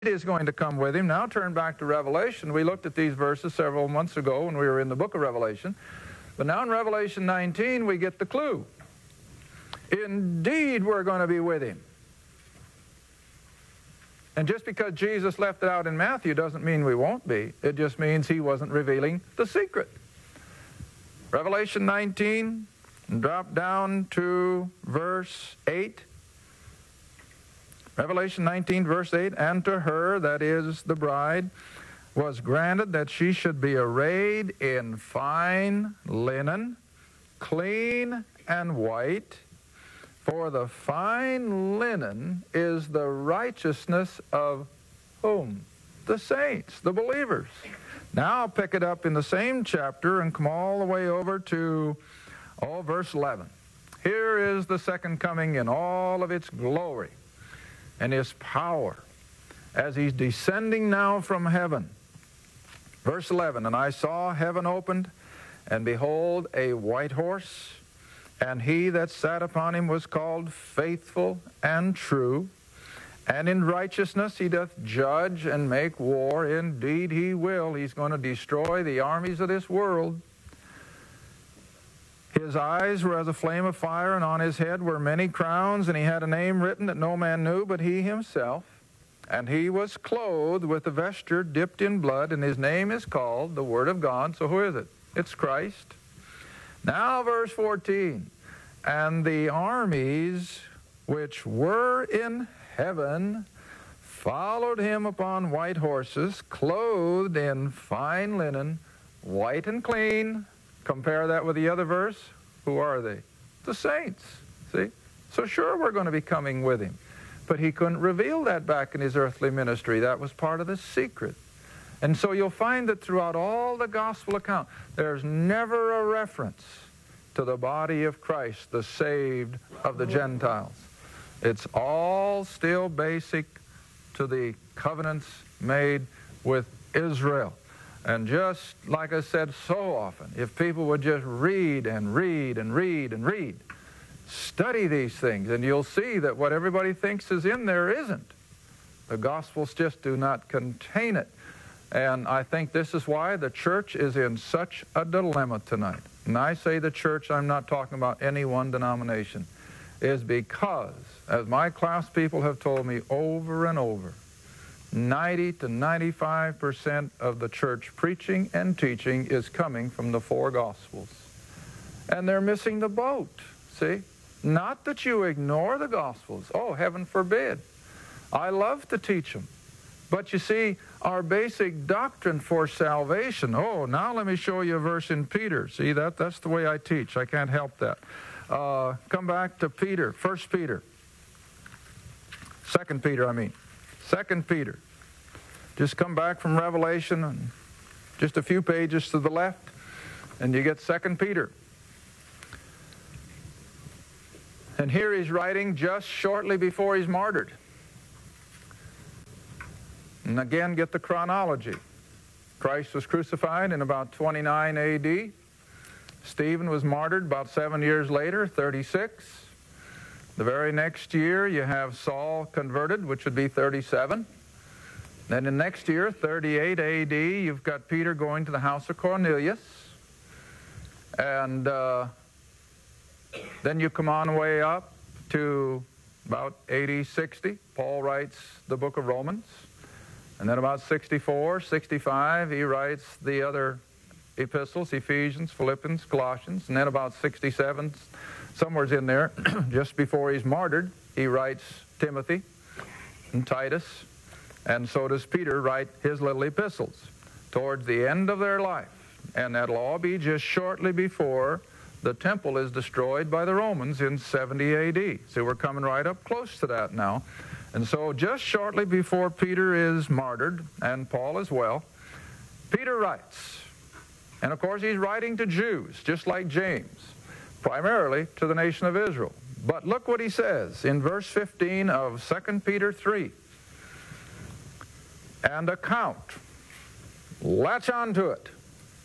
is going to come with him. Now turn back to Revelation. We looked at these verses several months ago when we were in the book of Revelation. But now in Revelation 19, we get the clue. Indeed, we're going to be with him. And just because Jesus left it out in Matthew doesn't mean we won't be. It just means he wasn't revealing the secret. Revelation 19, drop down to verse 8. Revelation 19, verse 8, and to her, that is the bride, was granted that she should be arrayed in fine linen, clean and white, for the fine linen is the righteousness of whom? The saints, the believers. Now I'll pick it up in the same chapter and come all the way over to, verse 11. Here is the second coming in all of its glory and his power as he's descending now from heaven. Verse 11, and I saw heaven opened, and behold, a white horse, and he that sat upon him was called Faithful and True, and in righteousness he doth judge and make war. Indeed he will. He's going to destroy the armies of this world. His eyes were as a flame of fire, and on his head were many crowns, and he had a name written that no man knew but he himself. And he was clothed with a vesture dipped in blood, and his name is called the Word of God. So who is it? It's Christ. Now verse 14. And the armies which were in heaven followed him upon white horses, clothed in fine linen, white and clean. Compare that with the other verse. Who are they? The saints. See? So sure, we're going to be coming with him. But he couldn't reveal that back in his earthly ministry. That was part of the secret. And so you'll find that throughout all the gospel account, there's never a reference to the body of Christ, the saved of the Gentiles. It's all still basic to the covenants made with Israel. And just like I said so often, if people would just read and read and read and read, study these things, and you'll see that what everybody thinks is in there isn't. The Gospels just do not contain it. And I think this is why the church is in such a dilemma tonight. And I say the church, I'm not talking about any one denomination, is because, as my class people have told me over and over, 90 to 95% of the church preaching and teaching is coming from the four Gospels. And they're missing the boat, see? Not that you ignore the Gospels. Oh, heaven forbid. I love to teach them. But you see, our basic doctrine for salvation, now let me show you a verse in Peter. See, that's the way I teach. I can't help that. Come back to Peter, 1 Peter. 2 Peter. 2 Peter. Just come back from Revelation and just a few pages to the left, and you get 2 Peter. And here he's writing just shortly before he's martyred. And again, get the chronology. Christ was crucified in about 29 A.D. Stephen was martyred about 7 years later, 36. The very next year, you have Saul converted, which would be 37. Then the next year, 38 A.D., you've got Peter going to the house of Cornelius. And then you come on way up to about 80, 60. Paul writes the book of Romans. And then about 64, 65, he writes the other epistles, Ephesians, Philippians, Colossians. And then about 67, somewhere's in there, just before he's martyred, he writes Timothy and Titus. And so does Peter write his little epistles towards the end of their life. And that'll all be just shortly before the temple is destroyed by the Romans in 70 A.D. So we're coming right up close to that now. And so just shortly before Peter is martyred, and Paul as well, Peter writes. And of course he's writing to Jews, just like James, primarily to the nation of Israel. But look what he says in verse 15 of 2 Peter 3. And account, latch on to it,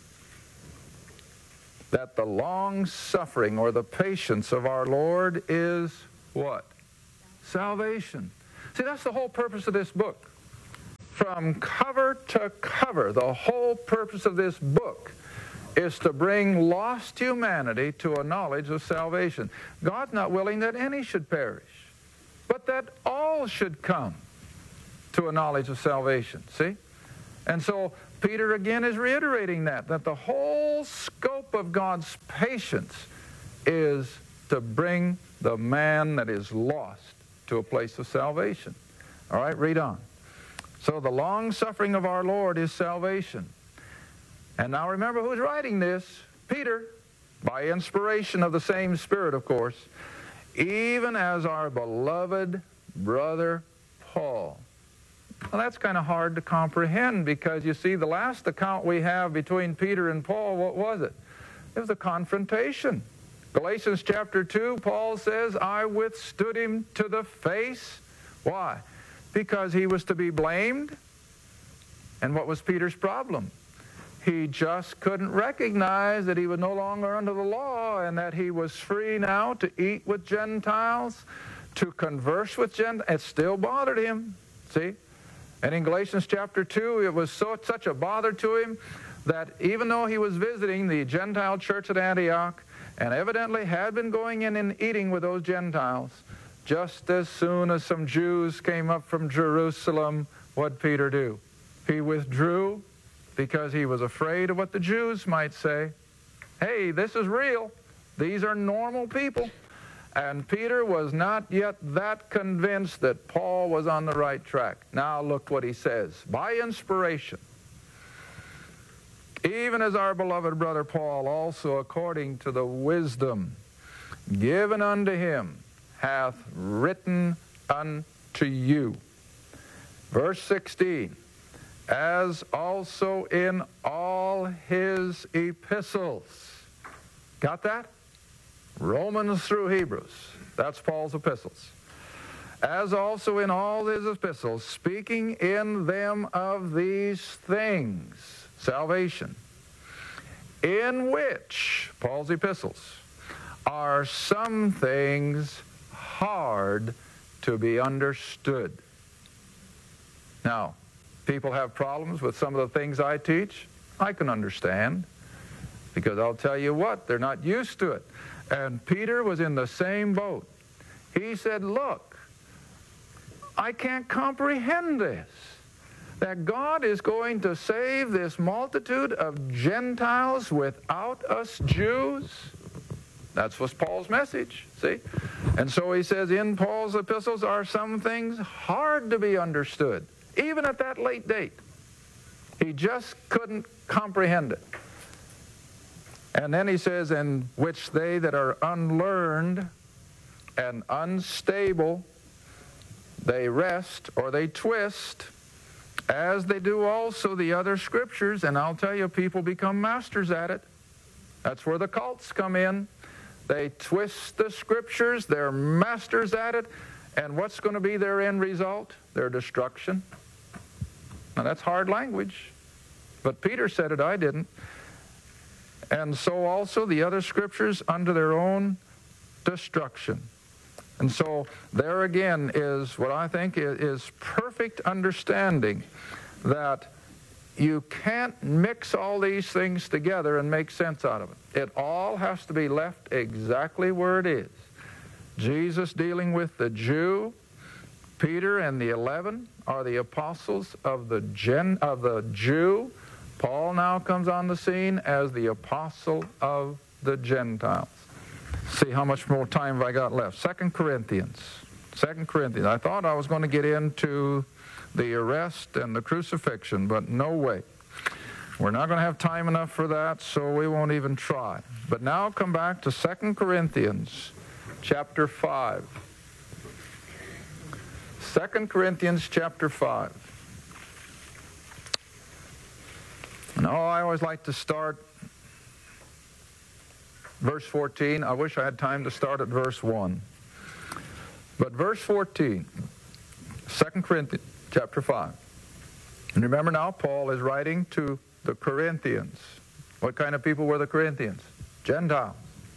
that the long suffering or the patience of our Lord is what? Salvation. See, that's the whole purpose of this book. from cover to cover, the whole purpose of this book is to bring lost humanity to a knowledge of salvation. God's not willing that any should perish, but that all should come to a knowledge of salvation. See? And so Peter again is reiterating that the whole scope of God's patience is to bring the man that is lost to a place of salvation. All right, read on. So the long-suffering of our Lord is salvation. And now remember who's writing this. Peter, by inspiration of the same Spirit, of course, even as our beloved brother Paul. Well, that's kind of hard to comprehend because, you see, the last account we have between Peter and Paul, what was it? It was a confrontation. Galatians chapter 2, Paul says, I withstood him to the face. Why? Because he was to be blamed. And what was Peter's problem? He just couldn't recognize that he was no longer under the law and that he was free now to eat with Gentiles, to converse with Gentiles. It still bothered him, see? And in Galatians chapter 2, it was such a bother to him that even though he was visiting the Gentile church at Antioch and evidently had been going in and eating with those Gentiles, just as soon as some Jews came up from Jerusalem, what'd Peter do? He withdrew because he was afraid of what the Jews might say. Hey, this is real. These are normal people. And Peter was not yet that convinced that Paul was on the right track. Now look what he says. By inspiration, even as our beloved brother Paul also according to the wisdom given unto him hath written unto you. Verse 16, as also in all his epistles. Got that? Romans through Hebrews. That's Paul's epistles. As also in all his epistles, speaking in them of these things, salvation, in which, Paul's epistles, are some things hard to be understood. Now, people have problems with some of the things I teach. I can understand, because I'll tell you what, they're not used to it. And Peter was in the same boat. He said, look, I can't comprehend this, that God is going to save this multitude of Gentiles without us Jews. That was Paul's message, see? And so he says, in Paul's epistles are some things hard to be understood, even at that late date. He just couldn't comprehend it. And then he says, in which they that are unlearned and unstable, they wrest or they twist, as they do also the other scriptures. And I'll tell you, people become masters at it. That's where the cults come in. They twist the scriptures, they're masters at it, and what's going to be their end result? Their destruction. Now that's hard language, but Peter said it, I didn't. And so also the other scriptures unto their own destruction. And so there again is what I think is perfect understanding that you can't mix all these things together and make sense out of it. It all has to be left exactly where it is. Jesus dealing with the Jew, Peter and the 11 are the apostles of the Jew. Paul now comes on the scene as the apostle of the Gentiles. See how much more time have I got left. 2 Corinthians. I thought I was going to get into the arrest and the crucifixion, but no way. We're not going to have time enough for that, so we won't even try. But now come back to 2 Corinthians chapter 5. 2 Corinthians chapter 5. No, I always like to start verse 14. I wish I had time to start at verse 1. But verse 14, 2 Corinthians chapter 5. And remember now, Paul is writing to the Corinthians. What kind of people were the Corinthians? Gentiles.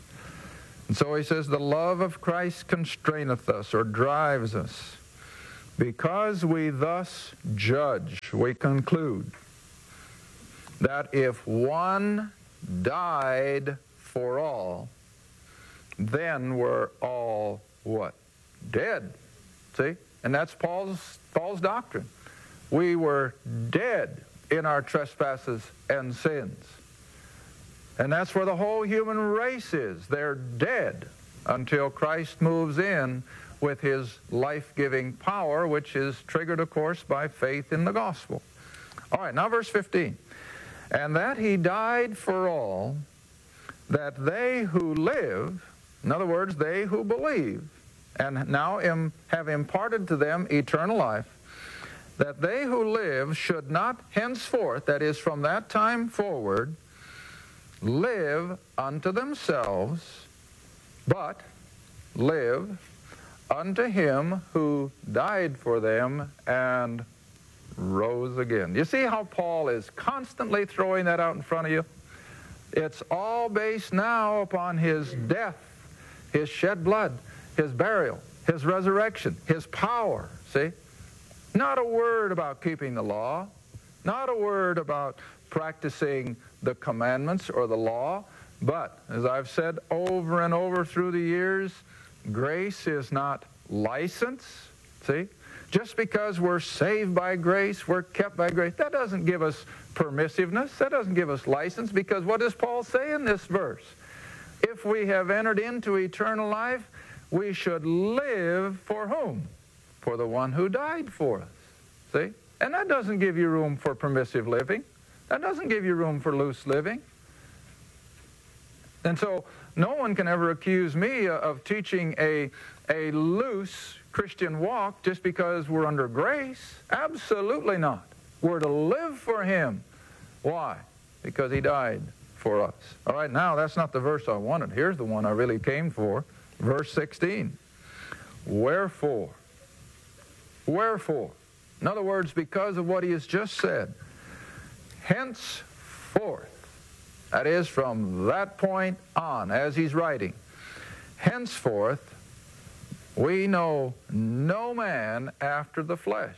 And so he says, the love of Christ constraineth us, or drives us, Because we thus judge, we conclude that if one died for all, then we're all what? Dead. See? And that's Paul's doctrine. We were dead in our trespasses and sins. And that's where the whole human race is. They're dead until Christ moves in with his life-giving power, which is triggered, of course, by faith in the gospel. All right, now verse 15. And that he died for all, that they who live, in other words, they who believe, and now have imparted to them eternal life, that they who live should not henceforth, that is, from that time forward, live unto themselves, but live unto him who died for them and rose again. You see how Paul is constantly throwing that out in front of you? It's all based now upon his death, his shed blood, his burial, his resurrection, his power, see? Not a word about keeping the law, not a word about practicing the commandments or the law, but, as I've said over and over through the years, grace is not license, see? Just because we're saved by grace, we're kept by grace, that doesn't give us permissiveness, that doesn't give us license, because what does Paul say in this verse? If we have entered into eternal life, we should live for whom? For the one who died for us, see? And that doesn't give you room for permissive living. That doesn't give you room for loose living. And so no one can ever accuse me of teaching a loose Christian walk just because we're under grace. Absolutely not. We're to live for him. Why? Because he died for us. All right, now that's not the verse I wanted. Here's the one I really came for. Verse 16. Wherefore. Wherefore. In other words, because of what he has just said. Henceforth. That is, from that point on, as he's writing. Henceforth, we know no man after the flesh.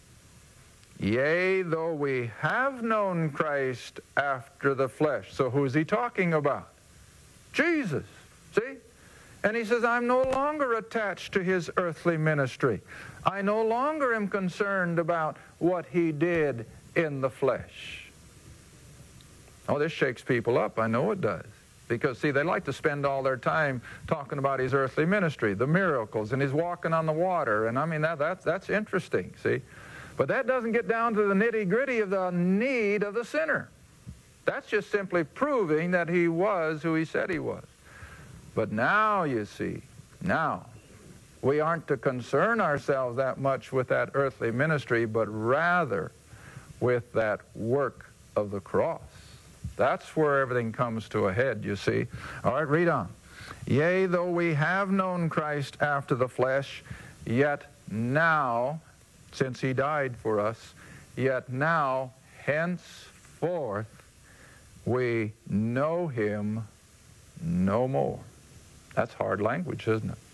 Yea, though we have known Christ after the flesh. So who's he talking about? Jesus. See? And he says, I'm no longer attached to his earthly ministry. I no longer am concerned about what he did in the flesh. Oh, this shakes people up. I know it does. Because, see, they like to spend all their time talking about his earthly ministry, the miracles, and his walking on the water. And, I mean, that's interesting, see? But that doesn't get down to the nitty-gritty of the need of the sinner. That's just simply proving that he was who he said he was. But now, you see, now, we aren't to concern ourselves that much with that earthly ministry, but rather with that work of the cross. That's where everything comes to a head, you see. All right, read on. Yea, though we have known Christ after the flesh, yet now, since he died for us, yet now, henceforth, we know him no more. That's hard language, isn't it?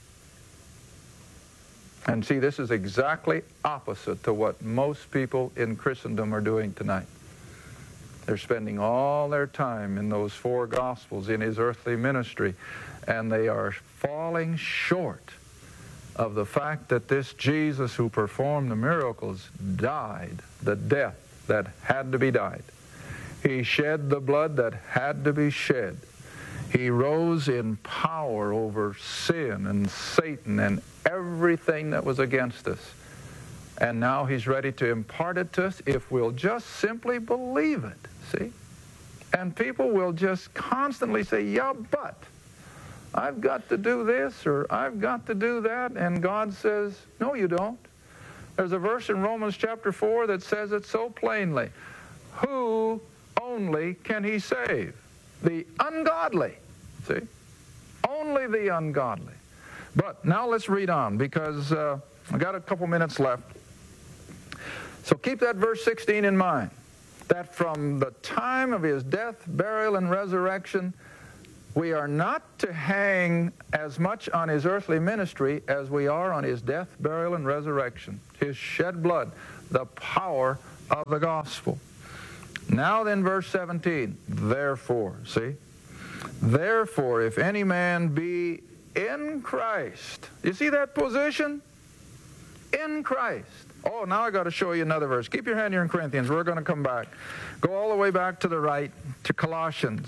And see, this is exactly opposite to what most people in Christendom are doing tonight. They're spending all their time in those four Gospels in his earthly ministry, and they are falling short of the fact that this Jesus who performed the miracles died the death that had to be died. He shed the blood that had to be shed. He rose in power over sin and Satan and everything that was against us. And now he's ready to impart it to us if we'll just simply believe it, see? And people will just constantly say, yeah, but I've got to do this or I've got to do that. And God says, no, you don't. There's a verse in Romans chapter 4 that says it so plainly. Who only can he save? The ungodly, see? Only the ungodly. But now let's read on because I've got a couple minutes left. So keep that verse 16 in mind, that from the time of his death, burial, and resurrection, We are not to hang as much on his earthly ministry as we are on his death, burial, and resurrection, his shed blood, the power of the gospel. Now then, verse 17, therefore, see? Therefore, if any man be in Christ. You see that position? In Christ. Oh, now I got to show you another verse. Keep your hand here in Corinthians. We're going to come back. Go all the way back to the right to Colossians.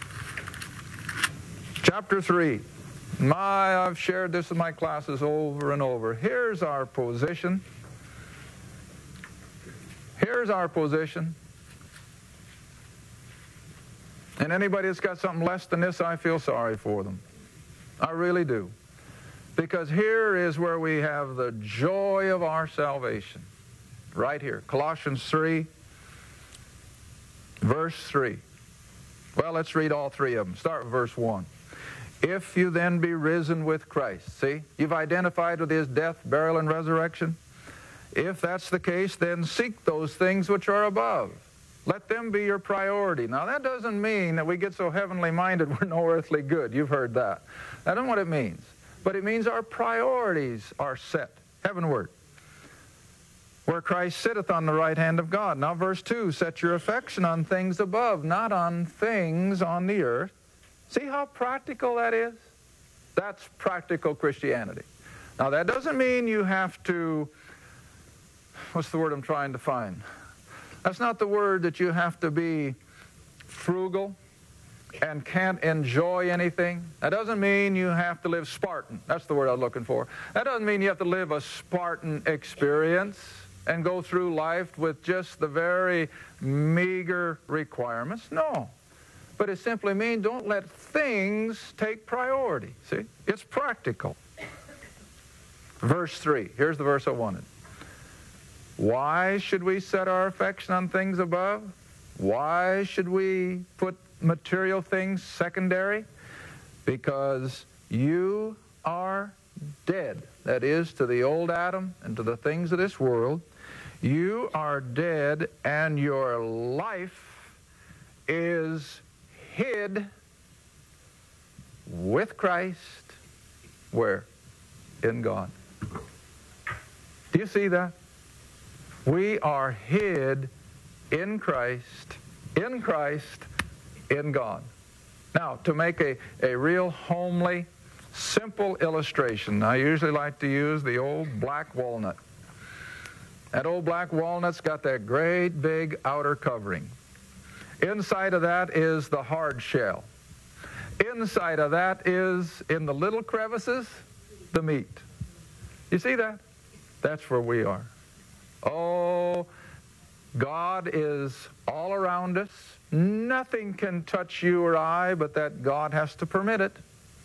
Chapter 3. I've shared this in my classes over and over. Here's our position. Here's our position. And anybody that's got something less than this, I feel sorry for them. I really do. Because here is where we have the joy of our salvation. Right here. Colossians 3, verse 3. Well, let's read all three of them. Start with verse 1. If you then be risen with Christ. See? You've identified with his death, burial, and resurrection. If that's the case, then seek those things which are above. Let them be your priority. Now, that doesn't mean that we get so heavenly minded we're no earthly good. You've heard that. That isn't what it means. But it means our priorities are set heavenward, where Christ sitteth on the right hand of God. Now, verse 2, set your affection on things above, not on things on the earth. See how practical that is? That's practical Christianity. Now, that doesn't mean you have to, what's the word I'm trying to find? That's not the word that you have to be frugal and can't enjoy anything. That doesn't mean you have to live Spartan. That's the word I was looking for. That doesn't mean you have to live a Spartan experience and go through life with just the very meager requirements. No. But it simply means don't let things take priority. See? It's practical. Verse 3. Here's the verse I wanted. Why should we set our affection on things above? Why should we put material things secondary? Because you are dead. That is, to the old Adam and to the things of this world. You are dead, and your life is hid with Christ. Where? In God. Do you see that? We are hid in Christ, in God. Now, to make a real homely, simple illustration, I usually like to use the old black walnut. That old black walnut's got that great big outer covering. Inside of that is the hard shell. Inside of that is, in the little crevices, the meat. You see that? That's where we are. Oh, God is all around us. Nothing can touch you or I, but that God has to permit it.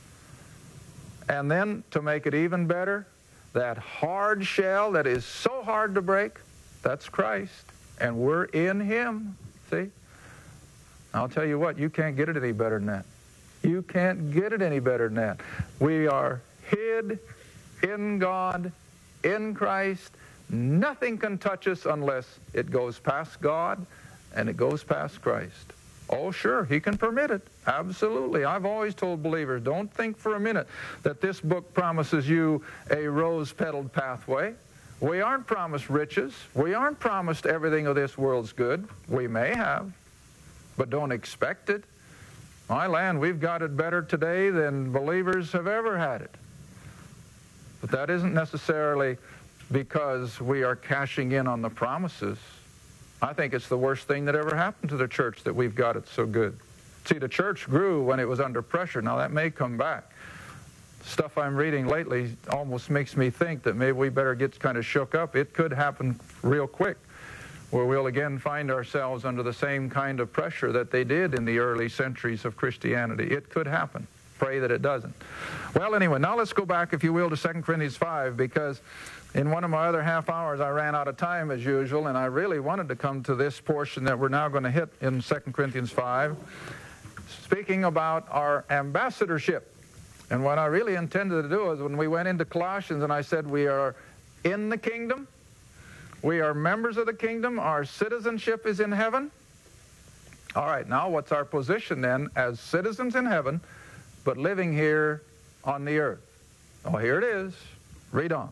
And then, to make it even better, that hard shell that is so hard to break, that's Christ. And we're in Him. See? I'll tell you what, you can't get it any better than that. You can't get it any better than that. We are hid in God, in Christ. Nothing can touch us unless it goes past God and it goes past Christ. Oh, sure, He can permit it. Absolutely. I've always told believers, don't think for a minute that this book promises you a rose-petaled pathway. We aren't promised riches. We aren't promised everything of this world's good. We may have, but don't expect it. My land, we've got it better today than believers have ever had it. But that isn't necessarily because we are cashing in on the promises. I think it's the worst thing that ever happened to the church that we've got it so good. See, the church grew when it was under pressure. Now, that may come back. Stuff I'm reading lately almost makes me think that maybe we better get kind of shook up. It could happen real quick, where we'll again find ourselves under the same kind of pressure that they did in the early centuries of Christianity. It could happen. Pray that it doesn't. Well, anyway, now let's go back, if you will, to 2 Corinthians 5, because in one of my other half hours, I ran out of time as usual, and I really wanted to come to this portion that we're now going to hit in 2 Corinthians 5, speaking about our ambassadorship. And what I really intended to do is when we went into Colossians and I said we are in the kingdom, we are members of the kingdom, our citizenship is in heaven. All right, now what's our position then as citizens in heaven but living here on the earth. Oh, here it is. Read on.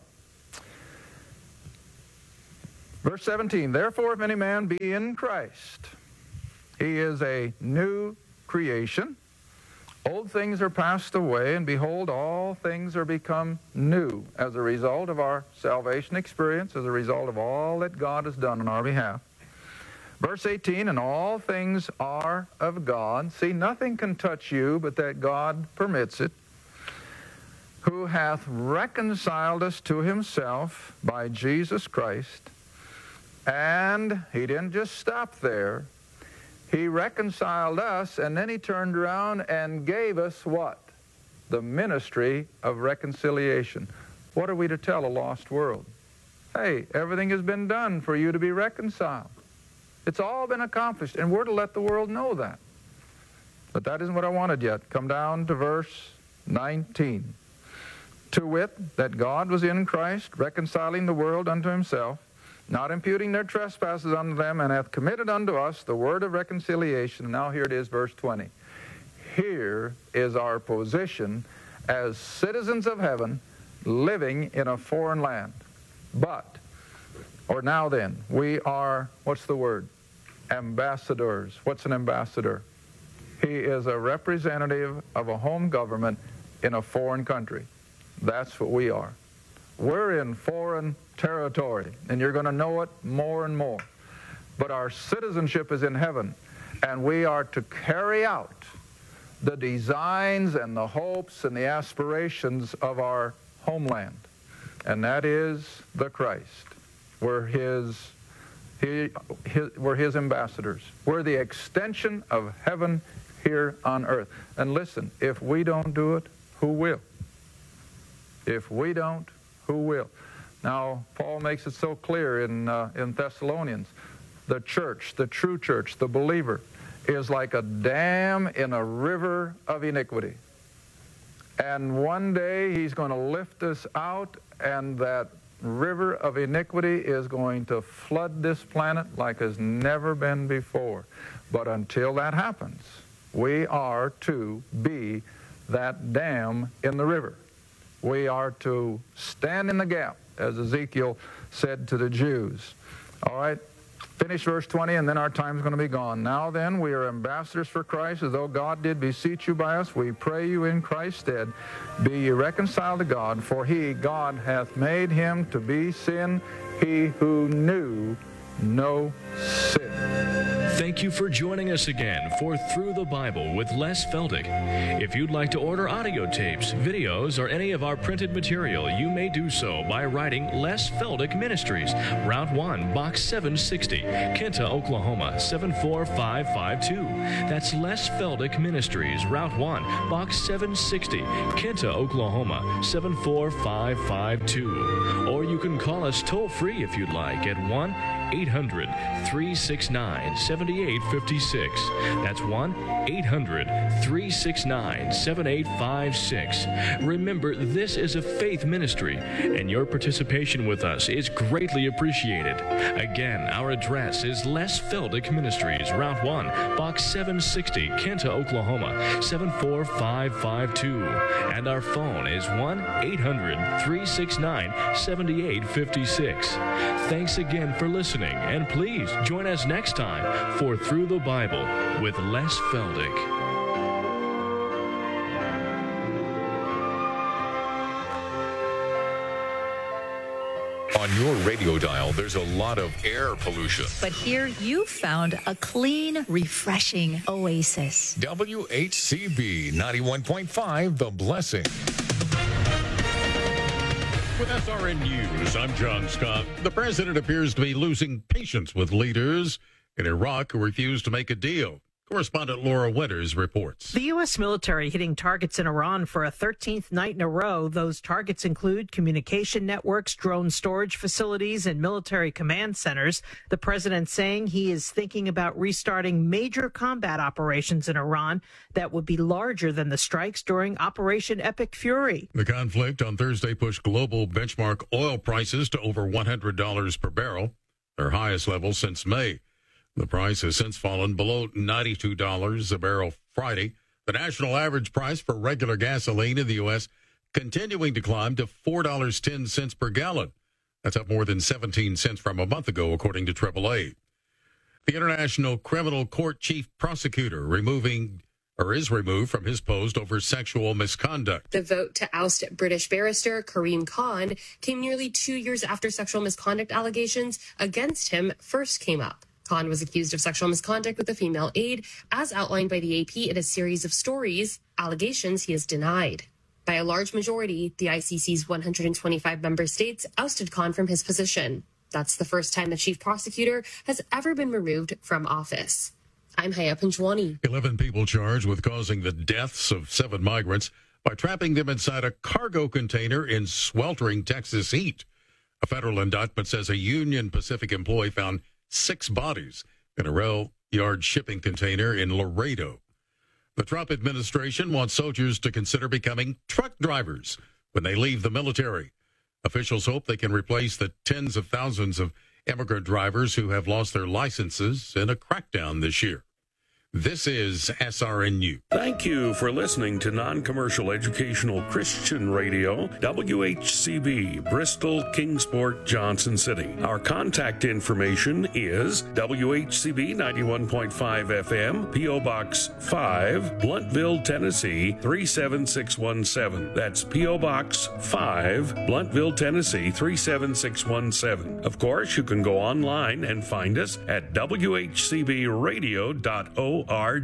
Verse 17, therefore, if any man be in Christ, he is a new creation. Old things are passed away, and behold, all things are become new as a result of our salvation experience, as a result of all that God has done on our behalf. Verse 18, and all things are of God. See, nothing can touch you but that God permits it, who hath reconciled us to himself by Jesus Christ. And he didn't just stop there. He reconciled us, and then he turned around and gave us what? The ministry of reconciliation. What are we to tell a lost world? Hey, everything has been done for you to be reconciled. It's all been accomplished, and we're to let the world know that. But that isn't what I wanted yet. Come down to verse 19. To wit, that God was in Christ, reconciling the world unto himself, not imputing their trespasses unto them, and hath committed unto us the word of reconciliation. And now here it is, verse 20. Here is our position as citizens of heaven, living in a foreign land. But, or now then, we are, what's the word? Ambassadors. What's an ambassador? He is a representative of a home government in a foreign country. That's what we are. We're in foreign territory, and you're going to know it more and more. But our citizenship is in heaven, and we are to carry out the designs and the hopes and the aspirations of our homeland, and that is the Christ. We're his ambassadors. We're the extension of heaven here on earth. And listen, if we don't do it, who will? If we don't, who will? Now, Paul makes it so clear in Thessalonians. The church, the true church, the believer, is like a dam in a river of iniquity. And one day he's going to lift us out, and that river of iniquity is going to flood this planet like has never been before. But until that happens, we are to be that dam in the river. We are to stand in the gap, as Ezekiel said to the Jews. All right, finish verse 20, and then our time's going to be gone. Now then, we are ambassadors for Christ, as though God did beseech you by us. We pray you in Christ's stead, be ye reconciled to God, for he, God, hath made him to be sin, he who knew no sin. Thank you for joining us again for Through the Bible with Les Feldick. If you'd like to order audio tapes, videos, or any of our printed material, you may do so by writing Les Feldick Ministries, Route 1, Box 760, Kinta, Oklahoma, 74552. That's Les Feldick Ministries, Route 1, Box 760, Kinta, Oklahoma, 74552. Or you can call us toll-free if you'd like at 1-800-369-7856. That's 1-800-369-7856. Remember, this is a faith ministry, and your participation with us is greatly appreciated. Again, our address is Les Feldick Ministries, Route 1, Box 760, Kinta, Oklahoma, 74552. And our phone is 1-800-369-7856. Thanks again for listening, and please join us next time for Through the Bible with Les Feldick. On your radio dial, there's a lot of air pollution. But here you found a clean, refreshing oasis. WHCB 91.5, The Blessing. With SRN News, I'm John Scott. The president appears to be losing patience with leaders in Iraq who refused to make a deal. Correspondent Laura Winters reports. The U.S. military hitting targets in Iran for a 13th night in a row. Those targets include communication networks, drone storage facilities, and military command centers. The president saying he is thinking about restarting major combat operations in Iran that would be larger than the strikes during Operation Epic Fury. The conflict on Thursday pushed global benchmark oil prices to over $100 per barrel, their highest level since May. The price has since fallen below $92 a barrel Friday, The national average price for regular gasoline in the U.S. continuing to climb to $4.10 per gallon. That's up more than 17 cents from a month ago, according to AAA. The International Criminal Court chief prosecutor is removed from his post over sexual misconduct. The vote to oust British barrister Karim Khan came nearly 2 years after sexual misconduct allegations against him first came up. Khan was accused of sexual misconduct with a female aide, as outlined by the AP in a series of stories, allegations he has denied. By a large majority, the ICC's 125 member states ousted Khan from his position. That's the first time a chief prosecutor has ever been removed from office. I'm Haya Panjwani. 11 people charged with causing the deaths of 7 migrants by trapping them inside a cargo container in sweltering Texas heat. A federal indictment says a Union Pacific employee found 6 bodies in a rail yard shipping container in Laredo. The Trump administration wants soldiers to consider becoming truck drivers when they leave the military. Officials hope they can replace the tens of thousands of immigrant drivers who have lost their licenses in a crackdown this year. This is SRNU. Thank you for listening to Non-Commercial Educational Christian Radio, WHCB, Bristol, Kingsport, Johnson City. Our contact information is WHCB 91.5 FM, P.O. Box 5, Blountville, Tennessee 37617. That's P.O. Box 5, Blountville, Tennessee 37617. Of course, you can go online and find us at WHCBradio.org.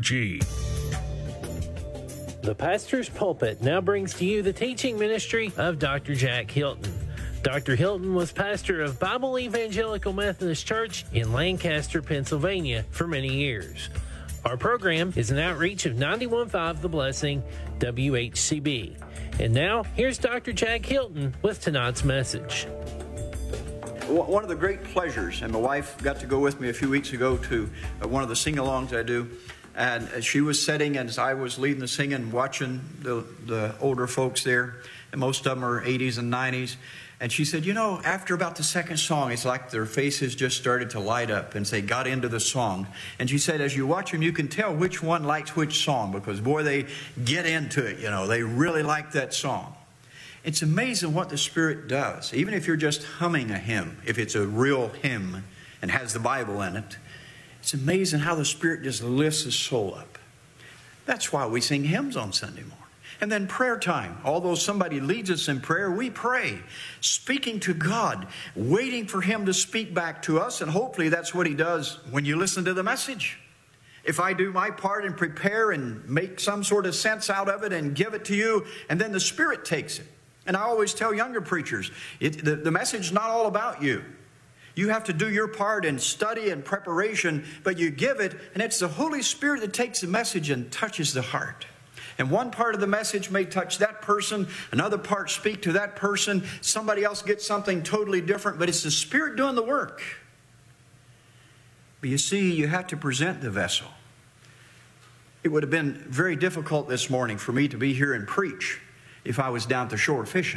The Pastor's Pulpit now brings to you the teaching ministry of Dr. Jack Hilton. Dr. Hilton was pastor of Bible Evangelical Methodist Church in Lancaster, Pennsylvania for many years. Our program is an outreach of 91.5 The Blessing, WHCB. And now, here's Dr. Jack Hilton with tonight's message. One of the great pleasures, and my wife got to go with me a few weeks ago to one of the sing-alongs I do, and she was sitting as I was leading the singing, watching the older folks there, and most of them are 80s and 90s, and she said, after about the second song, it's like their faces just started to light up and they got into the song. And she said, as you watch them, you can tell which one likes which song, because, boy, they get into it, they really like that song. It's amazing what the Spirit does. Even if you're just humming a hymn, if it's a real hymn and has the Bible in it, it's amazing how the Spirit just lifts the soul up. That's why we sing hymns on Sunday morning. And then prayer time. Although somebody leads us in prayer, we pray, speaking to God, waiting for Him to speak back to us, and hopefully that's what He does when you listen to the message. If I do my part and prepare and make some sort of sense out of it and give it to you, and then the Spirit takes it. And I always tell younger preachers, the message is not all about you. You have to do your part in study and preparation, but you give it, and it's the Holy Spirit that takes the message and touches the heart. And one part of the message may touch that person, another part speak to that person, somebody else gets something totally different, but it's the Spirit doing the work. But you see, you have to present the vessel. It would have been very difficult this morning for me to be here and preach if I was down at the shore fishing.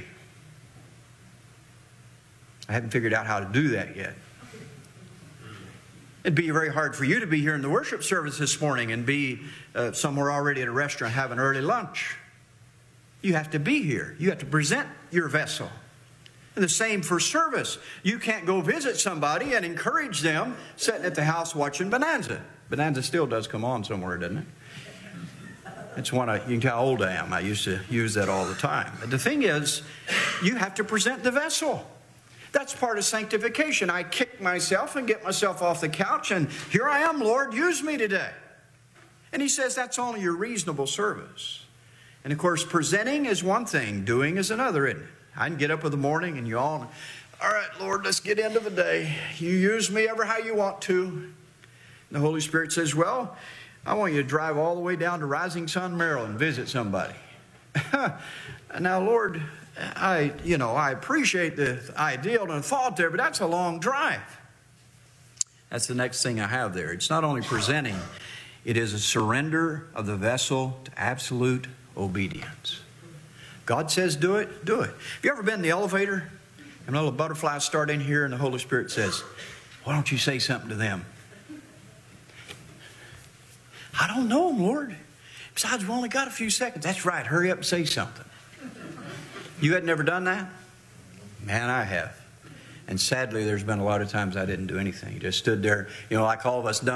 I haven't figured out how to do that yet. It'd be very hard for you to be here in the worship service this morning and be somewhere already at a restaurant having early lunch. You have to be here. You have to present your vessel. And the same for service. You can't go visit somebody and encourage them sitting at the house watching Bonanza. Bonanza still does come on somewhere, doesn't it? It's one you can tell how old I am. I used to use that all the time. But the thing is, you have to present the vessel. That's part of sanctification. I kick myself and get myself off the couch, and here I am, Lord, use me today. And He says that's only your reasonable service. And of course, presenting is one thing, doing is another, isn't it? I can get up in the morning and you all right, Lord, let's get into the day. You use me ever how you want to. And the Holy Spirit says, well, I want you to drive all the way down to Rising Sun, Maryland, visit somebody. Now, Lord, I appreciate the idea and the thought there, but that's a long drive. That's the next thing I have there. It's not only presenting, it is a surrender of the vessel to absolute obedience. God says do it, do it. Have you ever been in the elevator and a little butterfly start in here and the Holy Spirit says, why don't you say something to them? I don't know them, Lord. Besides, we've only got a few seconds. That's right. Hurry up and say something. You had never done that? Man, I have. And sadly, there's been a lot of times I didn't do anything. Just stood there, like all of us dumb